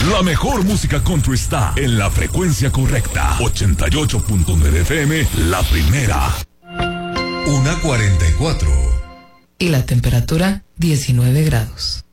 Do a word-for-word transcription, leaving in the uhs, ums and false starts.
La mejor música country está en la frecuencia correcta. ochenta y ocho punto nueve F M, la primera. Una cuarenta y cuatro. Y la temperatura, diecinueve grados.